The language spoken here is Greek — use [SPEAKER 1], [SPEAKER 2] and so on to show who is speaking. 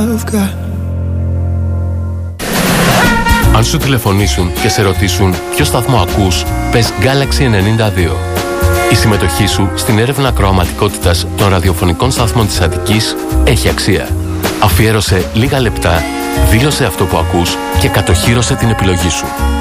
[SPEAKER 1] Αν σου τηλεφωνήσουν και σε ρωτήσουν ποιο σταθμό ακούς, πες Galaxy 92. Η συμμετοχή σου στην έρευνα ακροαματικότητας των ραδιοφωνικών σταθμών της Αττικής έχει αξία. Αφιέρωσε λίγα λεπτά, δήλωσε αυτό που ακούς και κατοχύρωσε την επιλογή σου.